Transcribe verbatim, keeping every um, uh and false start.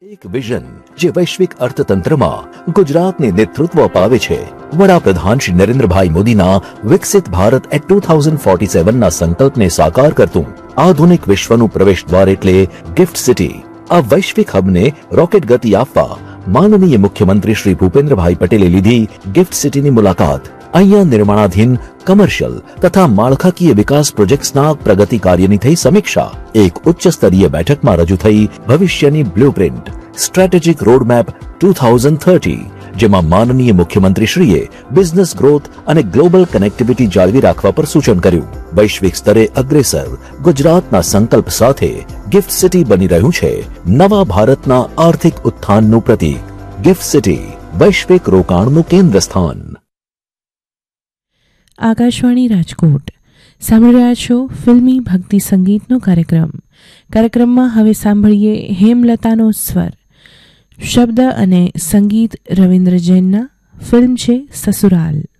એક વિઝન જે વૈશ્વિક અર્થતંત્રમાં ગુજરાતને નેતૃત્વ અપાવે છે. વડાપ્રધાન શ્રી નરેન્દ્રભાઈ મોદીના વિકસિત Bharat at two thousand forty seven ના સંકલ્પને સાકાર કરતું આધુનિક વિશ્વનું પ્રવેશ દ્વાર એટલે ગિફ્ટ સિટી. આ વૈશ્વિક હબને રોકેટ ગતિ આપવા માનનીય મુખ્યમંત્રી શ્રી ભૂપેન્દ્રભાઈ પટેલે લીધી ગિફ્ટ સિટીની મુલાકાત. અહીંયા નિર્માણાધીન કમર્શિયલ તથા માળખાકીય વિકાસ પ્રોજેક્ટ્સના પ્રગતિ કાર્યની થઈ સમીક્ષા. એક ઉચ્ચ સ્તરીય બેઠકમાં રજૂ થઈ ભવિષ્યની blueprint strategic roadmap two thousand thirty, જેમાં માનનીય મુખ્યમંત્રીશ્રીએ બિઝનેસ ગ્રોથ અને ગ્લોબલ કનેક્ટિવિટી જાળવી રાખવા પર સૂચન કર્યું. વૈશ્વિક સ્તરે અગ્રેસર ગુજરાતના સંકલ્પ સાથે ગિફ્ટ સિટી બની રહ્યું છે નવા ભારતના આર્થિક ઉત્થાનનું પ્રતીક. ગિફ્ટ સિટી વૈશ્વિક રોકાણનું કેન્દ્ર સ્થાન. આકાશવાણી રાજકોટ સાંભળી રહ્યા છો ફિલ્મી ભક્તિ સંગીતનો કાર્યક્રમ. કાર્યક્રમમાં હવે સાંભળીએ હેમલતાનો સ્વર. શબ્દ અને સંગીત રવિન્દ્ર જૈનના. ફિલ્મ છે સસુરાલ.